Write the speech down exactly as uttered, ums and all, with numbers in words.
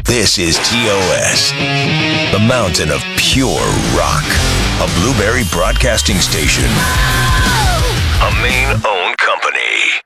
This is T O S, the mountain of pure rock, a Blueberry Broadcasting Station, a Maine-owned company.